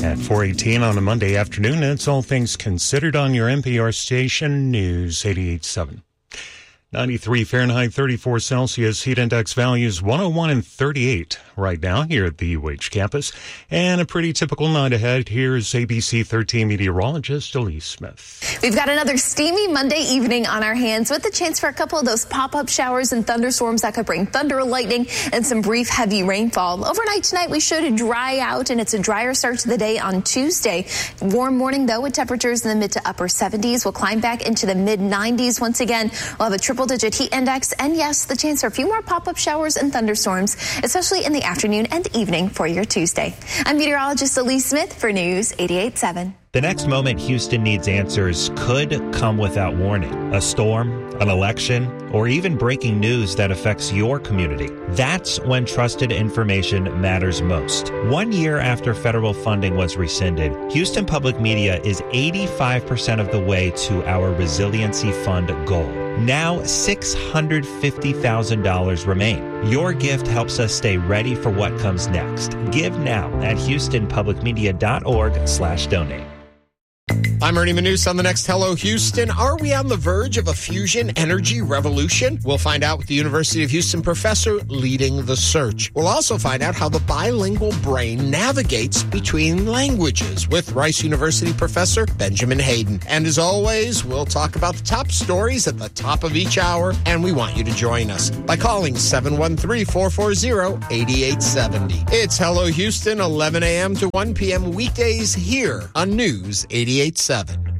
At 4:18 on a Monday afternoon, it's All Things Considered on your NPR station, News 88.7. 93 Fahrenheit, 34 Celsius, heat index values 101 and 38 right now here at the UH campus. And a pretty typical night ahead. Here's ABC 13 meteorologist Elise Smith. We've got another steamy Monday evening on our hands with the chance for a couple of those pop-up showers and thunderstorms that could bring thunder, lightning, and some brief heavy rainfall. Overnight tonight, we should dry out, and it's a drier start to the day on Tuesday. Warm morning, though, with temperatures in the mid to upper 70s. We'll climb back into the mid 90s once again. We'll have a triple-digit heat index, and yes, the chance for a few more pop-up showers and thunderstorms, especially in the afternoon and evening for your Tuesday. I'm meteorologist Elise Smith for News 88.7. The next moment Houston needs answers could come without warning. A storm, an election, or even breaking news that affects your community. That's when trusted information matters most. 1 year after federal funding was rescinded, Houston Public Media is 85% of the way to our Resiliency Fund goal. Now, $650,000 remain. Your gift helps us stay ready for what comes next. Give now at houstonpublicmedia.org/donate. I'm Ernie Manous on the next Hello Houston. Are we on the verge of a fusion energy revolution? We'll find out with the University of Houston professor leading the search. We'll also find out how the bilingual brain navigates between languages with Rice University professor Benjamin Hayden. And as always, we'll talk about the top stories at the top of each hour, and we want you to join us by calling 713-440-8870. It's Hello Houston, 11 a.m. to 1 p.m. weekdays here on News 88.7.